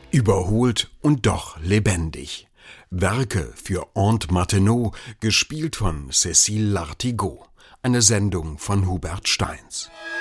Überholt und doch lebendig. Werke für Aunt Martineau, gespielt von Cécile Lartigot. Eine Sendung von Hubert Steins.